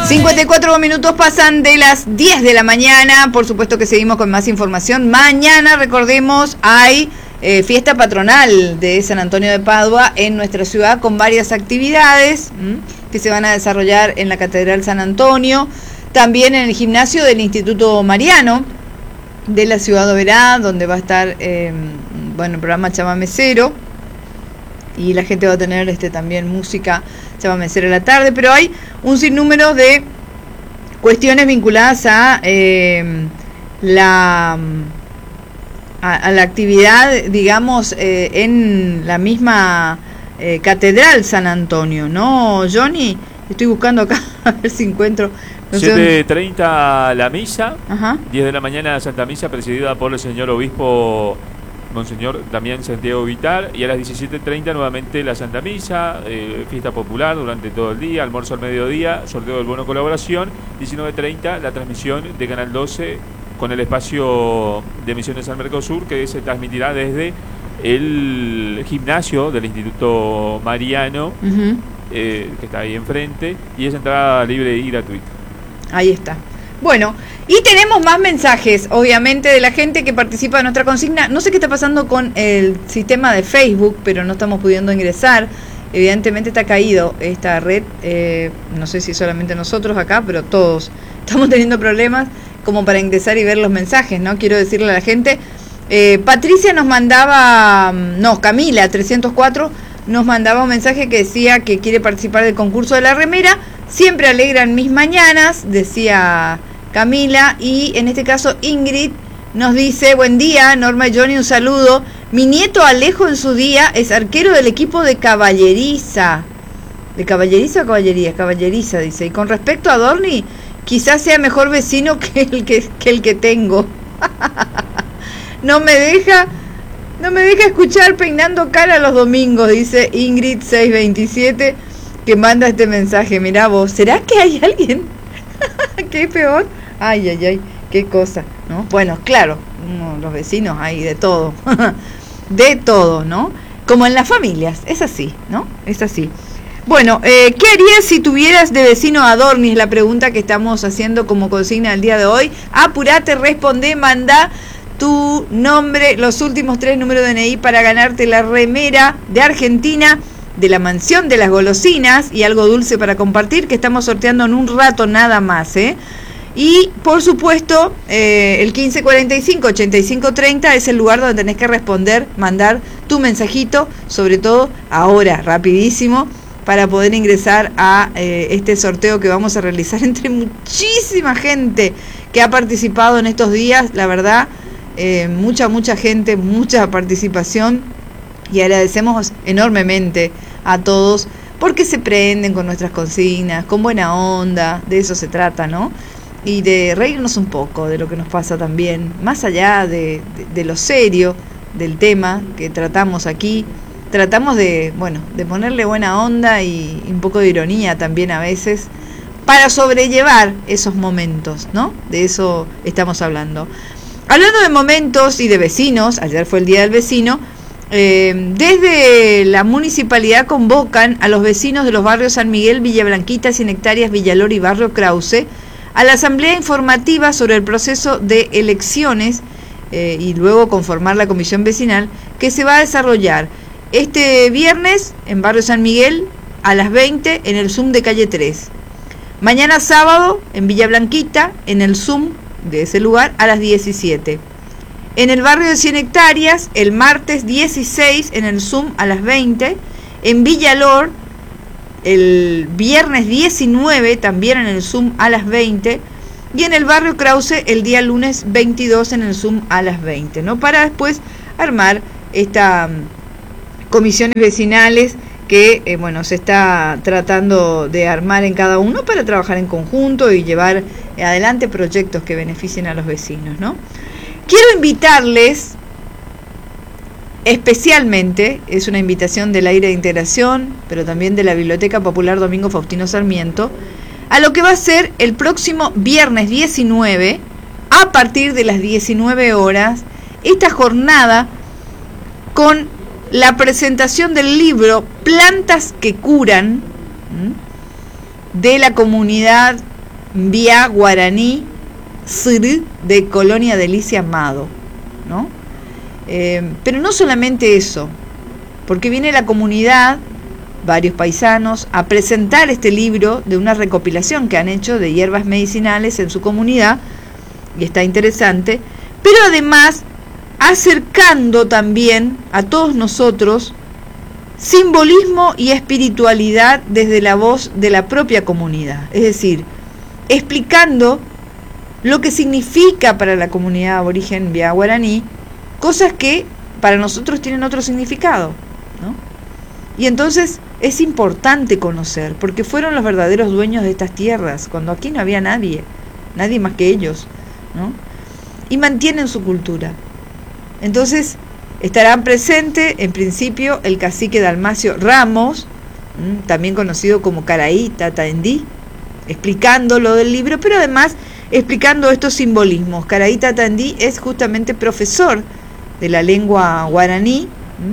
54 minutos pasan de las 10 de la mañana. Por supuesto que seguimos con más información. Mañana, recordemos, hay fiesta patronal de San Antonio de Padua en nuestra ciudad con varias actividades que se van a desarrollar en la Catedral San Antonio, también en el gimnasio del Instituto Mariano de la ciudad de Oberá, donde va a estar el programa Chamamecero, y la gente va a tener también música chamamecera a la tarde, pero hay un sinnúmero de cuestiones vinculadas a la actividad, digamos, en la misma Catedral San Antonio, ¿no, Johnny? Estoy buscando acá a ver si encuentro. 7:30 la misa. Ajá. 10 de la mañana la Santa Misa, presidida por el señor obispo Monseñor Damián Santiago Vitar, y a las 17:30 nuevamente la Santa Misa, fiesta popular durante todo el día, almuerzo al mediodía, sorteo del bono colaboración, 19:30 la transmisión de Canal 12 con el espacio de Misiones al Mercosur, que se transmitirá desde el gimnasio del Instituto Mariano, que está ahí enfrente, y es entrada libre y gratuita. Ahí está. Bueno, y tenemos más mensajes, obviamente, de la gente que participa de nuestra consigna. No sé qué está pasando con el sistema de Facebook, pero no estamos pudiendo ingresar. Evidentemente está caído esta red. No sé si solamente nosotros acá, pero todos estamos teniendo problemas como para ingresar y ver los mensajes, ¿no? Quiero decirle a la gente. Patricia nos mandaba, Camila 304 nos mandaba un mensaje que decía que quiere participar del concurso de la remera. Siempre alegran mis mañanas, decía Camila, y en este caso Ingrid nos dice: buen día, Norma y Johnny, un saludo. Mi nieto Alejo en su día es arquero del equipo de Caballeriza. ¿De Caballeriza o Caballería? Caballeriza, dice. Y con respecto a Dorni, quizás sea mejor vecino que el que tengo. No me deja escuchar peinando cara los domingos, dice Ingrid 627, que manda este mensaje. Mirá vos, ¿será que hay alguien que es peor? Ay, qué cosa, ¿no? Bueno, claro, los vecinos hay de todo, de todo, ¿no? Como en las familias, es así, ¿no? Es así. Bueno, ¿qué harías si tuvieras de vecino a Dorni? Es la pregunta que estamos haciendo como consigna del día de hoy. Apurate, responde, manda tu nombre, los últimos 3 números de DNI para ganarte la remera de Argentina de la Mansión de las Golosinas y algo dulce para compartir, que estamos sorteando en un rato nada más, Y por supuesto el 1545-8530 es el lugar donde tenés que responder, mandar tu mensajito, sobre todo ahora, rapidísimo, para poder ingresar a este sorteo que vamos a realizar entre muchísima gente que ha participado en estos días. La verdad, mucha gente, mucha participación, y agradecemos enormemente a todos porque se prenden con nuestras consignas, con buena onda, de eso se trata, ¿no? Y de reírnos un poco de lo que nos pasa también, más allá de lo serio del tema que tratamos aquí. Tratamos de ponerle buena onda y un poco de ironía también a veces, para sobrellevar esos momentos, ¿no? De eso estamos hablando. Hablando de momentos y de vecinos, ayer fue el Día del Vecino, desde la municipalidad convocan a los vecinos de los barrios San Miguel, Villa Blanquita, 100 hectáreas, Villalor y Barrio Krause a la asamblea informativa sobre el proceso de elecciones y luego conformar la comisión vecinal que se va a desarrollar este viernes en Barrio San Miguel a las 20 en el Zoom de calle 3. Mañana sábado en Villa Blanquita en el Zoom de ese lugar a las 17. En el barrio de 100 hectáreas, el martes 16 en el Zoom a las 20. En Villalor, el viernes 19 también en el Zoom a las 20. Y en el barrio Krause el día lunes 22 en el Zoom a las 20, ¿no? Para después armar esta comisiones vecinales que se está tratando de armar en cada uno para trabajar en conjunto y llevar adelante proyectos que beneficien a los vecinos, ¿no? Quiero invitarles especialmente, es una invitación del Aire de Integración, pero también de la Biblioteca Popular Domingo Faustino Sarmiento, a lo que va a ser el próximo viernes 19, a partir de las 19 horas, esta jornada con la presentación del libro Plantas que Curan, de la comunidad Mbia Guaraní Sr de Colonia Delicia Amado, ¿no? Pero no solamente eso, porque viene la comunidad, varios paisanos, a presentar este libro de una recopilación que han hecho de hierbas medicinales en su comunidad, y está interesante, pero además acercando también a todos nosotros simbolismo y espiritualidad desde la voz de la propia comunidad, es decir, explicando lo que significa para la comunidad aborigen Mbia Guaraní, cosas que para nosotros tienen otro significado, ¿no? Y entonces es importante conocer, porque fueron los verdaderos dueños de estas tierras, cuando aquí no había nadie más que ellos, ¿no? Y mantienen su cultura. Entonces estarán presentes, en principio, el cacique Dalmacio Ramos, también conocido como Caraí Tataendí, explicando lo del libro, pero además explicando estos simbolismos. Caraí Tataendí es justamente profesor de la lengua guaraní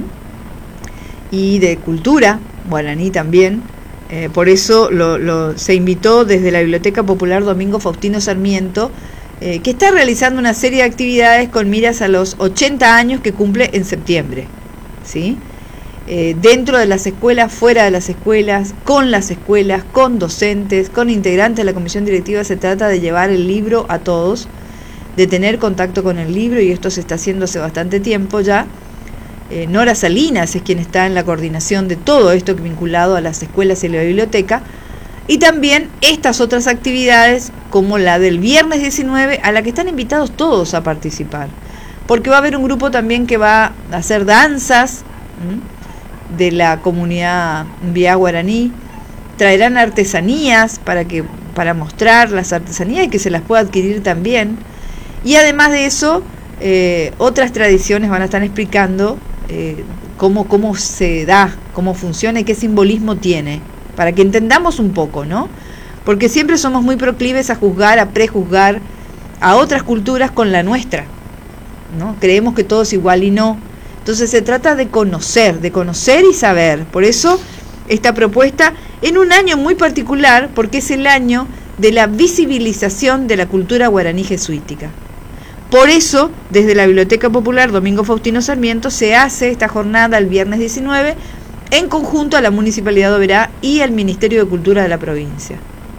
y de cultura guaraní también, por eso se invitó desde la Biblioteca Popular Domingo Faustino Sarmiento, que está realizando una serie de actividades con miras a los 80 años que cumple en septiembre, ¿sí? Dentro de las escuelas, fuera de las escuelas, con docentes, con integrantes de la comisión directiva, se trata de llevar el libro a todos, de tener contacto con el libro, y esto se está haciendo hace bastante tiempo ya. Nora Salinas es quien está en la coordinación de todo esto vinculado a las escuelas y la biblioteca, y también estas otras actividades como la del viernes 19, a la que están invitados todos a participar, porque va a haber un grupo también que va a hacer danzas de la comunidad Mbia Guaraní, traerán artesanías para mostrar las artesanías y que se las pueda adquirir también, y además de eso otras tradiciones van a estar explicando cómo se da, cómo funciona y qué simbolismo tiene, para que entendamos un poco, ¿no? Porque siempre somos muy proclives a juzgar, a prejuzgar a otras culturas con la nuestra, ¿no? Creemos que todo es igual y no. Entonces se trata de conocer y saber. Por eso esta propuesta en un año muy particular, porque es el año de la visibilización de la cultura guaraní jesuítica. Por eso, desde la Biblioteca Popular Domingo Faustino Sarmiento se hace esta jornada el viernes 19 en conjunto a la Municipalidad de Oberá y al Ministerio de Cultura de la provincia.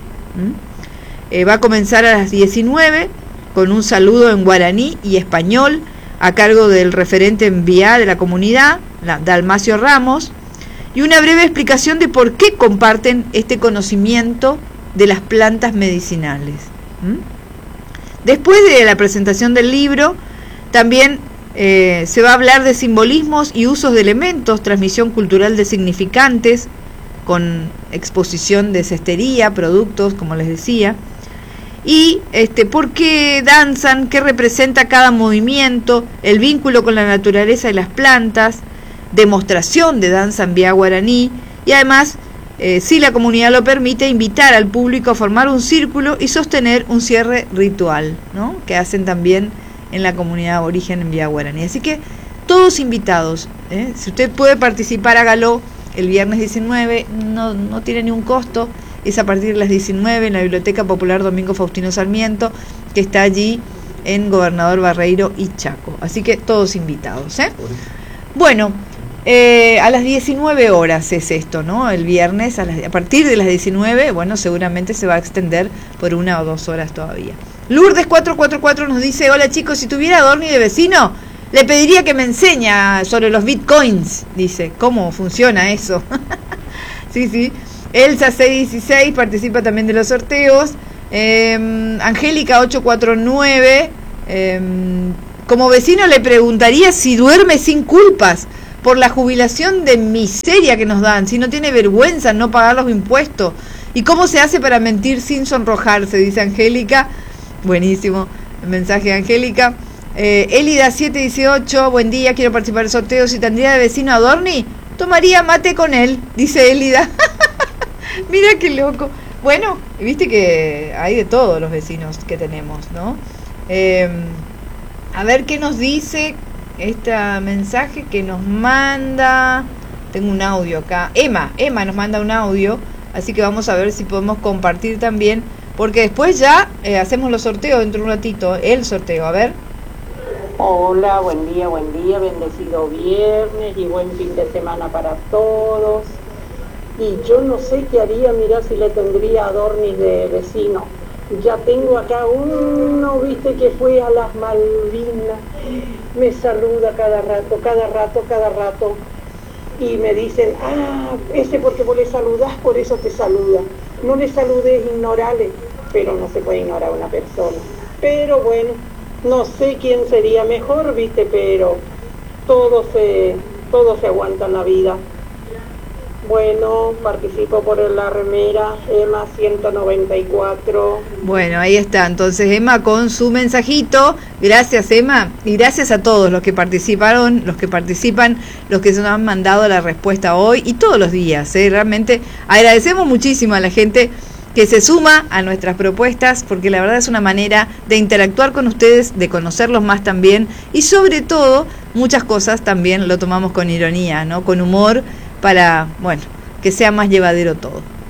Va a comenzar a las 19 con un saludo en guaraní y español a cargo del referente Mbia de la comunidad, Dalmacio Ramos, y una breve explicación de por qué comparten este conocimiento de las plantas medicinales. Después de la presentación del libro, también se va a hablar de simbolismos y usos de elementos, transmisión cultural de significantes, con exposición de cestería, productos, como les decía, y por qué danzan, qué representa cada movimiento, el vínculo con la naturaleza y las plantas, demostración de danza Mbia Guaraní, y además, si la comunidad lo permite, invitar al público a formar un círculo y sostener un cierre ritual, ¿no? Que hacen también en la comunidad aborigen Mbia Guaraní. Así que todos invitados, si usted puede participar, hágalo el viernes 19, no tiene ningún costo, es a partir de las 19 en la Biblioteca Popular Domingo Faustino Sarmiento, que está allí en Gobernador Barreiro y Chaco. Así que todos invitados, Bueno, a las 19 horas es esto, ¿no? El viernes, a partir de las 19, bueno, seguramente se va a extender por 1 o 2 horas todavía. Lourdes 444 nos dice: hola chicos, si tuviera a Dorni de vecino, le pediría que me enseñe sobre los bitcoins. Dice, ¿cómo funciona eso? Sí. Elsa 616 participa también de los sorteos. Angélica 849, como vecino le preguntaría si duerme sin culpas por la jubilación de miseria que nos dan, si no tiene vergüenza en no pagar los impuestos, y cómo se hace para mentir sin sonrojarse, dice Angélica. Buenísimo el mensaje de Angélica. Elida 718, buen día, quiero participar del sorteo. Si tendría de vecino a Dorni, tomaría mate con él, dice Elida. Mira qué loco. Bueno, viste que hay de todos los vecinos que tenemos, ¿no? A ver qué nos dice este mensaje que nos manda. Tengo un audio acá. Emma nos manda un audio, así que vamos a ver si podemos compartir también porque después ya hacemos los sorteos dentro de un ratito, el sorteo, a ver. Hola, buen día, bendecido viernes y buen fin de semana para todos. Y yo no sé qué haría, mirá, si le tendría a Dornis de vecino. Ya tengo acá uno, viste, que fue a las Malvinas, me saluda cada rato, y me dicen, ese porque vos le saludás, por eso te saluda. No le saludes, ignorale, pero no se puede ignorar a una persona. Pero bueno, no sé quién sería mejor, viste, pero todo se aguanta en la vida. Bueno, participo por la remera EMA 194. Bueno, ahí está, entonces Emma con su mensajito. Gracias, Emma, y gracias a todos los que participaron, los que participan, los que se nos han mandado la respuesta hoy y todos los días. Realmente agradecemos muchísimo a la gente que se suma a nuestras propuestas, porque la verdad es una manera de interactuar con ustedes, de conocerlos más también, y sobre todo, muchas cosas también lo tomamos con ironía, ¿no? Con humor, para, bueno, que sea más llevadero todo.